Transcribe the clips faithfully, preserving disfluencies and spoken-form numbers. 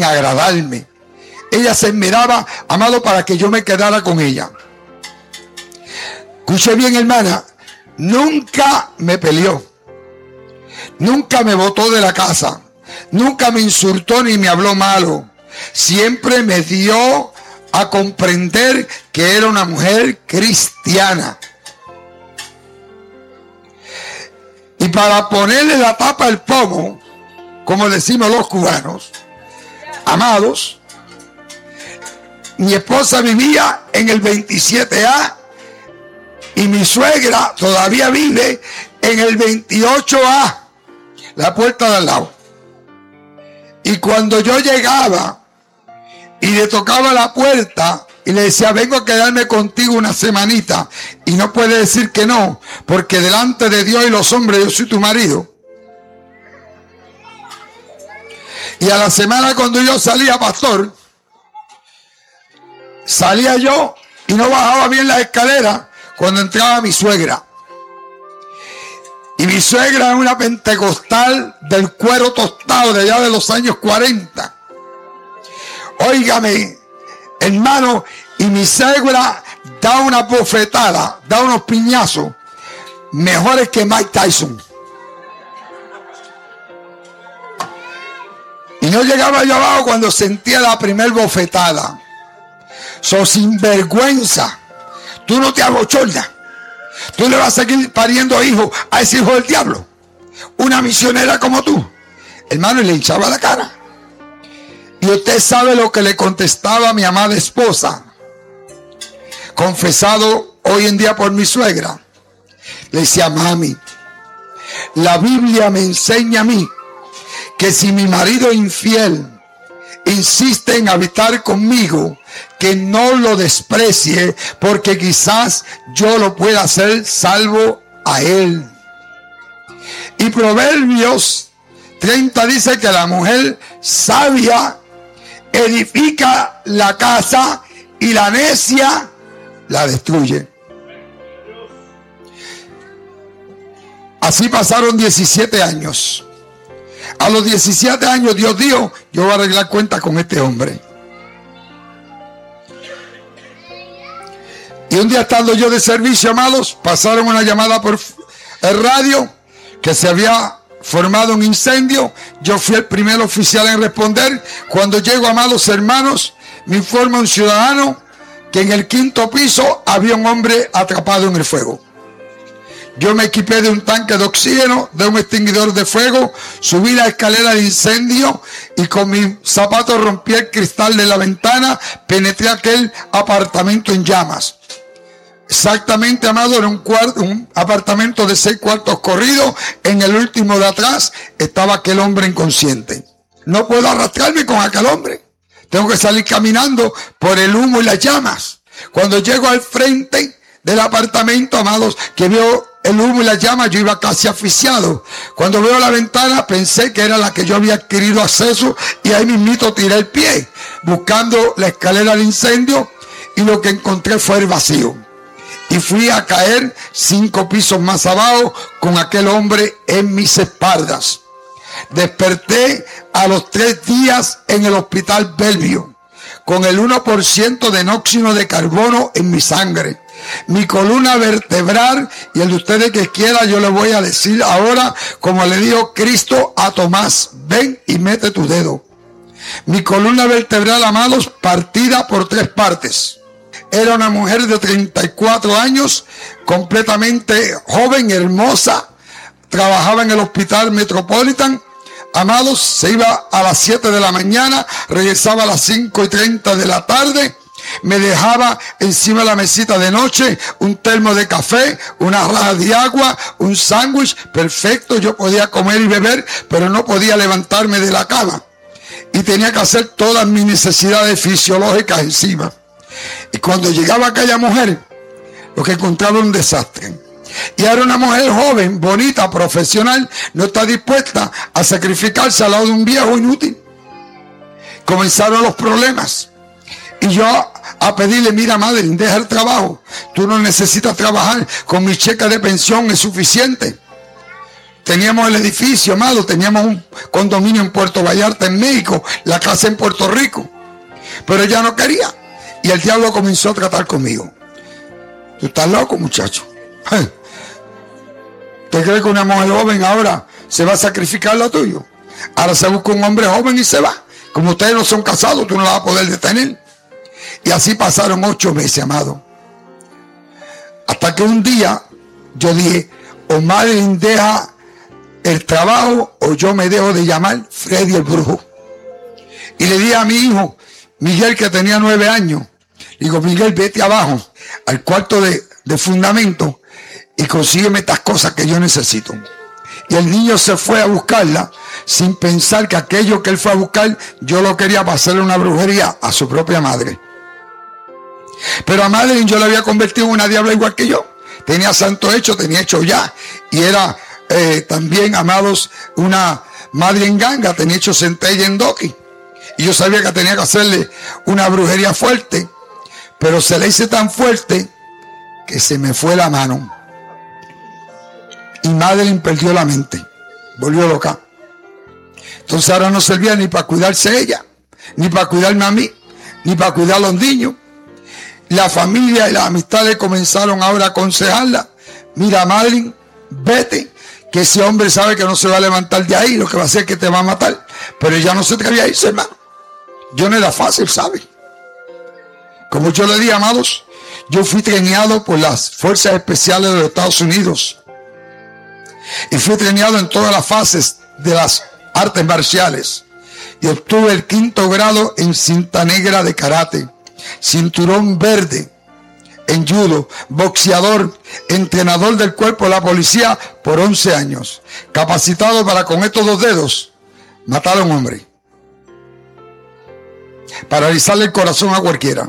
en agradarme. Ella se esmeraba, amado, para que yo me quedara con ella. Escuche bien, hermana, nunca me peleó, nunca me botó de la casa, nunca me insultó ni me habló malo. Siempre me dio a comprender que era una mujer cristiana. Y para ponerle la tapa al pomo, como decimos los cubanos, amados, mi esposa vivía en el veintisiete A y mi suegra todavía vive en el veintiocho A, la puerta de al lado. Y cuando yo llegaba y le tocaba la puerta y le decía, vengo a quedarme contigo una semanita, y no puede decir que no, porque delante de Dios y los hombres yo soy tu marido. Y a la semana, cuando yo salía, pastor, salía yo y no bajaba bien las escaleras cuando entraba mi suegra. Y mi suegra es una pentecostal del cuero tostado de allá de los años cuarenta. Óigame, hermano, y mi suegra da una bofetada, da unos piñazos mejores que Mike Tyson. Y no llegaba yo abajo cuando sentía la primer bofetada. So, sinvergüenza, tú no te abochornas. Tú le vas a seguir pariendo hijos a ese hijo del diablo, una misionera como tú, hermano, y le hinchaba la cara. Y usted sabe lo que le contestaba a mi amada esposa, confesado hoy en día por mi suegra. Le decía, mami, la Biblia me enseña a mí que si mi marido infiel insiste en habitar conmigo, que no lo desprecie, porque quizás yo lo pueda hacer salvo a él. Y Proverbios treinta dice que la mujer sabia edifica la casa y la necia la destruye. Así pasaron diecisiete años. A los diecisiete años Dios dijo, yo voy a arreglar cuentas con este hombre. Y un día, estando yo de servicio, amados, pasaron una llamada por el radio que se había formado un incendio. Yo fui el primer oficial en responder. Cuando llego, amados hermanos, me informa un ciudadano que en el quinto piso había un hombre atrapado en el fuego. Yo me equipé de un tanque de oxígeno, de un extinguidor de fuego, subí la escalera de incendio y con mis zapatos rompí el cristal de la ventana, penetré aquel apartamento en llamas. Exactamente, amado, era un, cuarto, un apartamento de seis cuartos corridos. En el último de atrás estaba aquel hombre inconsciente. No puedo arrastrarme con aquel hombre. Tengo que salir caminando por el humo y las llamas. Cuando llego al frente del apartamento, amados, que veo el humo y las llamas, yo iba casi asfixiado. Cuando veo la ventana, pensé que era la que yo había adquirido acceso, y ahí mismito tiré el pie, buscando la escalera de incendio, y lo que encontré fue el vacío. Y fui a caer cinco pisos más abajo con aquel hombre en mis espaldas. Desperté a los tres días en el hospital Bellevue, con el uno por ciento de nóxido de carbono en mi sangre. Mi columna vertebral, y el de ustedes que quiera, yo le voy a decir ahora, como le dijo Cristo a Tomás, ven y mete tu dedo. Mi columna vertebral, amados, partida por tres partes. Era una mujer de treinta y cuatro años, completamente joven, hermosa. Trabajaba en el hospital Metropolitan. Amados, se iba a las siete de la mañana, regresaba a las cinco y treinta de la tarde. Me dejaba encima de la mesita de noche un termo de café, una raja de agua, un sándwich. Perfecto, yo podía comer y beber, pero no podía levantarme de la cama. Y tenía que hacer todas mis necesidades fisiológicas encima. Y cuando llegaba aquella mujer, lo que encontraba era un desastre. Y era una mujer joven, bonita, profesional, no está dispuesta a sacrificarse al lado de un viejo inútil. Comenzaron los problemas. Y yo a pedirle, mira, madre, deja el trabajo. Tú no necesitas trabajar, con mi cheque de pensión es suficiente. Teníamos el edificio, amado, teníamos un condominio en Puerto Vallarta, en México, la casa en Puerto Rico. Pero ella no quería. Y el diablo comenzó a tratar conmigo. ¿Tú estás loco, muchacho? ¿Usted cree que una mujer joven ahora se va a sacrificar lo tuyo? Ahora se busca un hombre joven y se va. Como ustedes no son casados, tú no la vas a poder detener. Y así pasaron ocho meses, amado. Hasta que un día yo dije, o Madeline deja el trabajo o yo me dejo de llamar Freddy el Brujo. Y le dije a mi hijo, Miguel, que tenía nueve años, digo, Miguel, vete abajo al cuarto de, de fundamento y consígueme estas cosas que yo necesito. Y el niño se fue a buscarla sin pensar que aquello que él fue a buscar yo lo quería para hacerle una brujería a su propia madre. Pero a Madeline yo la había convertido en una diabla igual que yo. Tenía santo hecho, tenía hecho ya. Y era eh, también, amados, una madre en ganga, tenía hecho centella en doqui. Y yo sabía que tenía que hacerle una brujería fuerte. Pero se le hice tan fuerte que se me fue la mano. Y Madeline perdió la mente. Volvió loca. Entonces ahora no servía ni para cuidarse ella, ni para cuidarme a mí, ni para cuidar a los niños. La familia y las amistades comenzaron ahora a aconsejarla. Mira, Madeline, vete, que ese hombre sabe que no se va a levantar de ahí, lo que va a hacer es que te va a matar. Pero ella no se atrevía a irse, hermano. Yo no era fácil, ¿sabe? Como yo le dije, amados, yo fui treinado por las fuerzas especiales de los Estados Unidos. Y fui treinado en todas las fases de las artes marciales. Y obtuve el quinto grado en cinta negra de karate, cinturón verde en judo, boxeador, entrenador del cuerpo de la policía por once años, capacitado para con estos dos dedos matar a un hombre, paralizarle el corazón a cualquiera.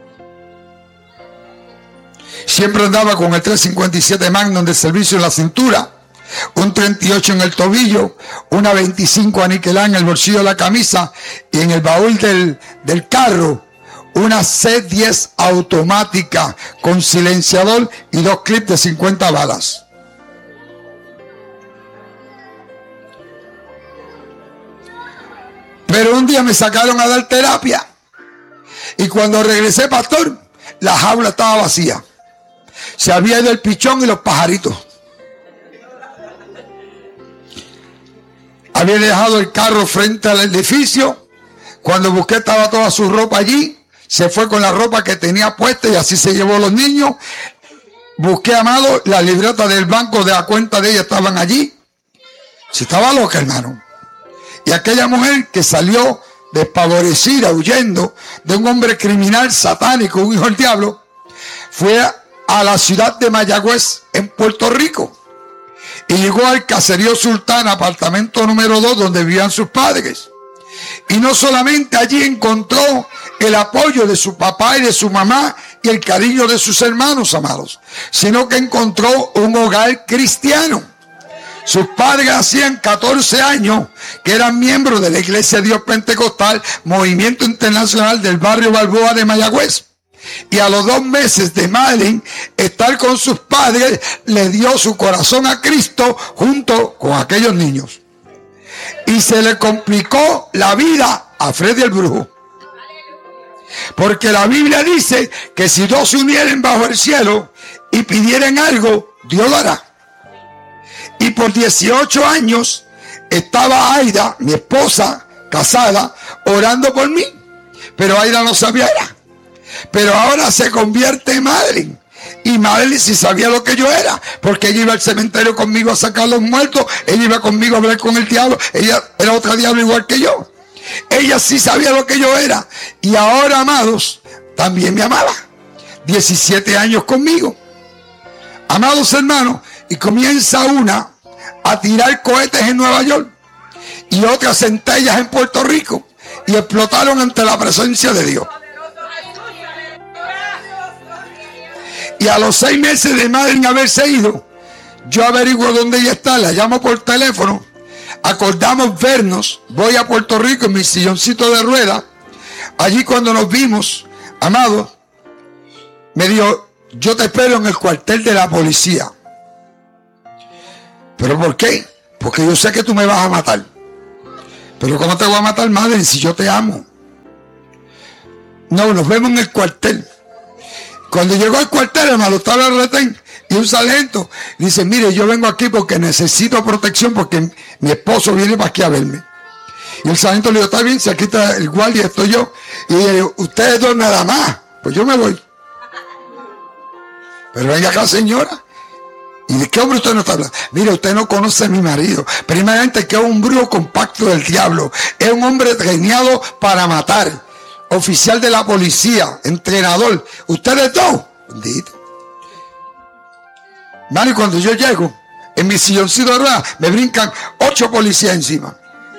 Siempre andaba con el tres cincuenta y siete Magnum de servicio en la cintura, un treinta y ocho en el tobillo, una veinticinco aniquilada en el bolsillo de la camisa y en el baúl del, del carro una C diez automática con silenciador y dos clips de cincuenta balas. Pero un día me sacaron a dar terapia y cuando regresé, pastor, la jaula estaba vacía. Se había ido el pichón y los pajaritos. Había dejado el carro frente al edificio. Cuando busqué estaba toda su ropa allí. Se fue con la ropa que tenía puesta y así se llevó los niños. Busqué, amado, la libreta del banco de la cuenta de ella estaban allí. Se estaba loca, hermano. Y aquella mujer que salió despavorecida, huyendo de un hombre criminal satánico, un hijo del diablo, fue a, a la ciudad de Mayagüez, en Puerto Rico. Y llegó al caserío Sultán, apartamento número dos, donde vivían sus padres. Y no solamente allí encontró el apoyo de su papá y de su mamá y el cariño de sus hermanos, amados, sino que encontró un hogar cristiano. Sus padres hacían catorce años que eran miembros de la Iglesia de Dios Pentecostal, Movimiento Internacional del barrio Balboa de Mayagüez. Y a los dos meses de Madeline estar con sus padres, le dio su corazón a Cristo junto con aquellos niños. Y se le complicó la vida a Freddy el Brujo. Porque la Biblia dice que si dos se unieren bajo el cielo y pidieran algo, Dios lo hará. Y por dieciocho años estaba Aida, mi esposa, casada, orando por mí. Pero Aida no sabía era. Pero ahora se convierte en Madeline. Y Madeline sí sabía lo que yo era, porque ella iba al cementerio conmigo a sacar los muertos, ella iba conmigo a hablar con el diablo, ella era otra diablo igual que yo. Ella sí sabía lo que yo era. Y ahora, amados, también me amaba. diecisiete años conmigo. Amados hermanos, y comienza una a tirar cohetes en Nueva York y otras centellas en Puerto Rico, y explotaron ante la presencia de Dios. Y a los seis meses de Madeline haberse ido, yo averiguo dónde ella está, la llamo por teléfono, acordamos vernos, voy a Puerto Rico en mi silloncito de rueda. Allí cuando nos vimos, amado, me dijo, yo te espero en el cuartel de la policía. ¿Pero por qué? porque yo sé que tú me vas a matar. Pero ¿cómo te voy a matar, madre, si yo te amo? No, nos vemos en el cuartel. Cuando llegó al cuartel, hermano, estaba el retén y un sargento dice, mire, yo vengo aquí porque necesito protección porque mi esposo viene para aquí a verme. Y el sargento le dijo, está bien, si aquí está el guardia, estoy yo. Y le dijo, ustedes dos nada más, pues yo me voy. Pero venga acá, señora. ¿Y de qué hombre usted no está hablando? Mire, usted no conoce a mi marido. Primeramente, que es un brujo compacto del diablo. Es un hombre geniado para matar. Oficial de la policía, entrenador. Ustedes dos. Bendito. Mano, y cuando yo llego, en mi silloncito de ruedas, me brincan ocho policías encima.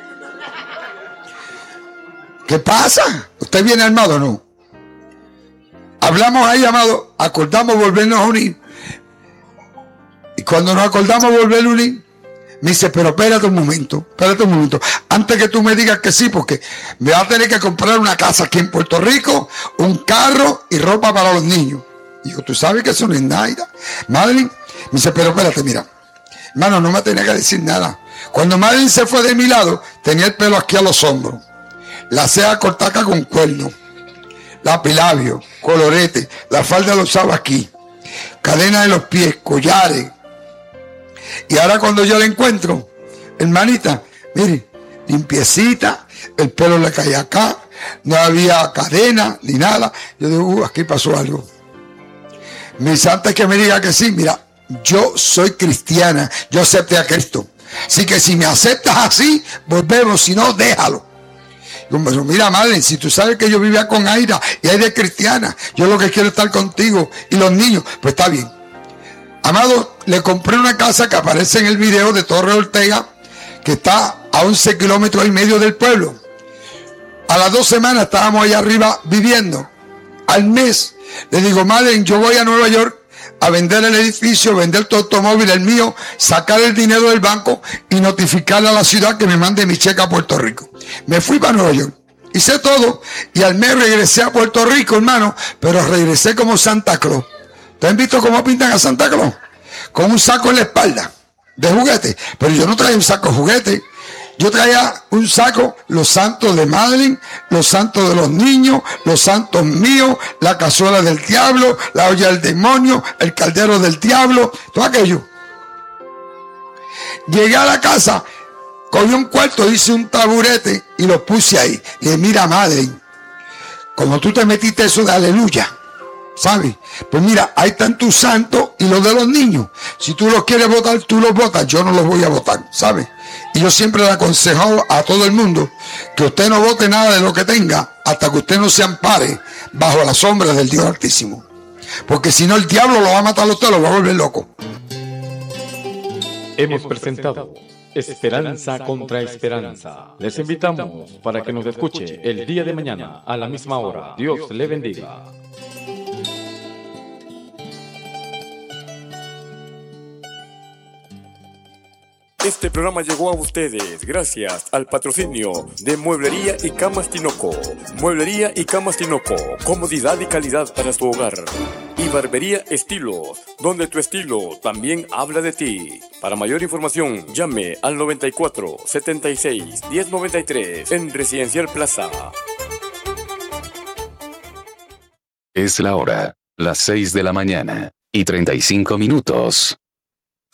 ¿Qué pasa? ¿Usted viene armado o no? Hablamos ahí, amado, acordamos volvernos a unir. Y cuando nos acordamos volver a unir, me dice, pero espérate un momento, espérate un momento. Antes que tú me digas que sí, porque me va a tener que comprar una casa aquí en Puerto Rico, un carro y ropa para los niños. Y yo, tú sabes que eso no es nada. Madeline, me dice, pero espérate, mira. Hermano, no me tenía que decir nada. Cuando Madeline se fue de mi lado, tenía el pelo aquí a los hombros. La ceja cortaca con cuerno. Lapilabio, colorete. La falda lo usaba aquí. Cadena de los pies, collares. Y ahora cuando yo la encuentro, hermanita, mire, limpiecita, el pelo le caía acá, no había cadena ni nada. Yo digo, uh, aquí pasó algo. Me dice, antes que me diga que sí, mira, yo soy cristiana, yo acepté a Cristo. Así que si me aceptas así, volvemos, si no, déjalo. Yo, pero mira, madre, si tú sabes que yo vivía con Aira y Aira es cristiana, yo lo que quiero es estar contigo y los niños, pues está bien. Amado, le compré una casa que aparece en el video de Torre Ortega, que está a once kilómetros y medio del pueblo. A las dos semanas estábamos allá arriba viviendo. Al mes, le digo, madre, yo voy a Nueva York a vender el edificio, vender tu automóvil, el mío, sacar el dinero del banco y notificarle a la ciudad que me mande mi cheque a Puerto Rico. Me fui para Nueva York. Hice todo y al mes regresé a Puerto Rico, hermano, pero regresé como Santa Claus. ¿Ustedes han visto cómo pintan a Santa Claus? Con un saco en la espalda de juguete. Pero yo no traía un saco de juguete. Yo traía un saco, los santos de Madeline, los santos de los niños, los santos míos, la cazuela del diablo, la olla del demonio, el caldero del diablo, todo aquello. Llegué a la casa, cogí un cuarto, hice un taburete y lo puse ahí. Y dije, mira, Madeline, como tú te metiste eso de aleluya, ¿sabes? Pues mira, ahí están tus santos y los de los niños. Si tú los quieres votar, tú los votas. Yo no los voy a votar, ¿sabes? Y yo siempre le aconsejo a todo el mundo que usted no vote nada de lo que tenga hasta que usted no se ampare bajo la sombra del Dios Altísimo. Porque si no, el diablo lo va a matar a usted, lo va a volver loco. Hemos presentado Esperanza contra Esperanza. Les invitamos para que nos escuche el día de mañana a la misma hora. Dios le bendiga. Este programa llegó a ustedes gracias al patrocinio de Mueblería y Camas Tinoco. Mueblería y Camas Tinoco, comodidad y calidad para su hogar. Y Barbería Estilos, donde tu estilo también habla de ti. Para mayor información, llame al noventa y cuatro, setenta y seis, diez noventa y tres en Residencial Plaza. Es la hora, las seis de la mañana y treinta y cinco minutos.